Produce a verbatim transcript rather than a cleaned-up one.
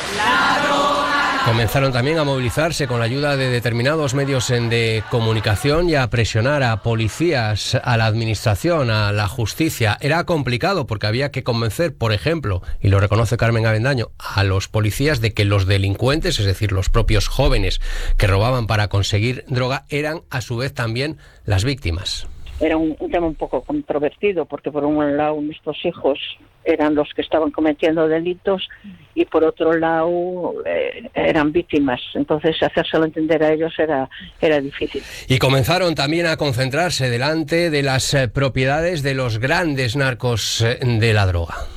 Comenzaron también a movilizarse con la ayuda de determinados medios de comunicación y a presionar a policías, a la administración, a la justicia. Era complicado porque había que convencer, por ejemplo, y lo reconoce Carmen Avendaño, a los policías de que los delincuentes, es decir, los propios jóvenes que robaban para conseguir droga, eran a su vez también las víctimas. Era un, un tema un poco controvertido porque por un lado nuestros hijos eran los que estaban cometiendo delitos y por otro lado eh, eran víctimas, entonces hacérselo entender a ellos era, era difícil. Y comenzaron también a concentrarse delante de las eh, propiedades de los grandes narcos eh, de la droga.